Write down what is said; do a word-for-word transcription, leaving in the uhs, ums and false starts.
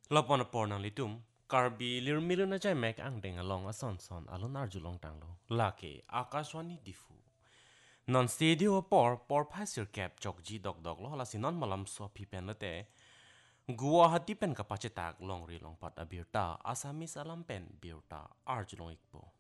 Lapon por nang litum, karbi lir milu na jay mek ang deng along ason son alon arjulong tanglo. Laki akaswani difu. Non studio por por pasir cap jok ji dok dok lo halasi non malam so pipen lete. Gua hati pen kapacetak long ri long pat abirta asamis alam pen birta arjulong ikpo.